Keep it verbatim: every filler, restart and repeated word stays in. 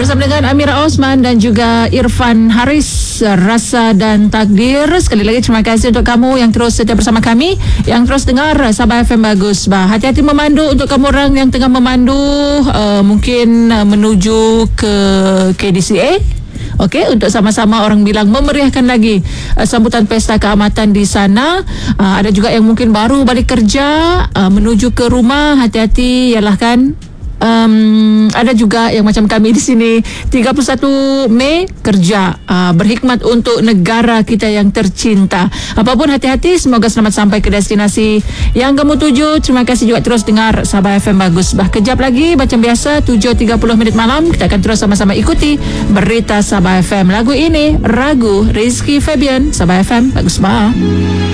bersama dengan Amira Osman dan juga Irfan Haris, Rasa dan Takdir. Sekali lagi terima kasih untuk kamu yang terus setia bersama kami, yang terus dengar Sabah F M Bagus Bah. Hati-hati memandu untuk kamu orang yang tengah memandu, uh, mungkin uh, menuju ke K D C A. Okey, untuk sama-sama orang bilang memeriahkan lagi uh, sambutan pesta keamatan di sana. Uh, ada juga yang mungkin baru balik kerja, uh, menuju ke rumah. Hati-hati, yalah kan. Um, ada juga yang macam kami di sini tiga puluh satu Mei kerja, uh, berkhidmat untuk negara kita yang tercinta. Apapun, hati-hati, semoga selamat sampai ke destinasi yang kamu tuju. Terima kasih juga terus dengar Sabah F M Bagus Bah. Kejap lagi macam biasa tujuh tiga puluh minit malam kita akan terus sama-sama ikuti berita Sabah F M. Lagu ini Ragu, Rizky Febian, Sabah F M Bagus Bah.